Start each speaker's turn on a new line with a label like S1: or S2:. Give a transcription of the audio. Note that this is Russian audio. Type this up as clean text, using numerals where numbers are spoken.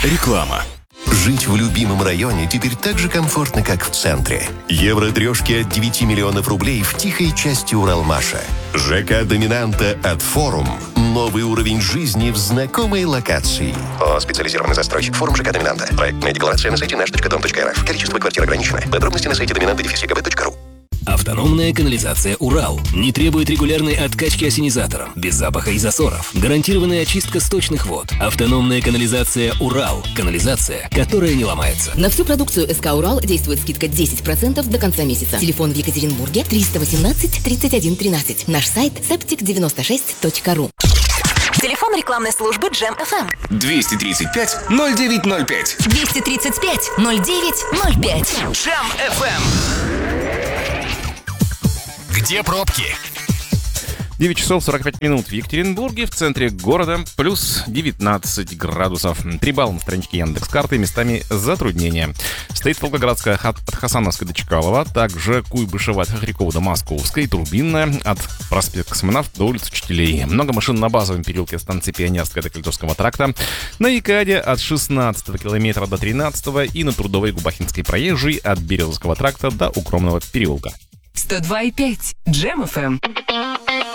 S1: Реклама.
S2: Жить в любимом районе теперь так же комфортно, как в центре. Евро-трешки от 9 миллионов рублей в тихой части Уралмаша. ЖК «Доминанта» от «Форум». Новый уровень жизни в знакомой локации. ООО «Специализированный застройщик». Форум ЖК «Доминанта». Проектная декларация на сайте наш.дом.рф. Количество квартир ограничено. Подробности на сайте dominanta-gb.ru.
S3: Автономная канализация «Урал» не требует регулярной откачки ассенизатором, без запаха и засоров. Гарантированная очистка сточных вод. Автономная канализация «Урал». Канализация, которая не ломается.
S4: На всю продукцию СК «Урал» действует скидка 10% до конца месяца. Телефон в Екатеринбурге 318 31 13. Наш сайт septic96.ru.
S5: Телефон рекламной службы Джем FM.
S1: 235-0905.
S5: 235-0905.
S1: Джем FM. Где пробки?
S6: 9 часов 45 минут в Екатеринбурге, в центре города, плюс 19 градусов. 3 балла на страничке Яндекс.Карты, местами затруднения. Стоит Волгоградская от Хасановской до Чкалова, также Куйбышева от Хохрякова до Московской, Турбинная от проспекта Космонавт до улицы Учителей. Много машин на базовом переулке от станции Пионерская до Кольцовского тракта, на Якаде от 16 километра до 13 и на Трудовой Губахинской проезжей от Березовского тракта до Укромного переулка.
S5: 102,5 Джем FM.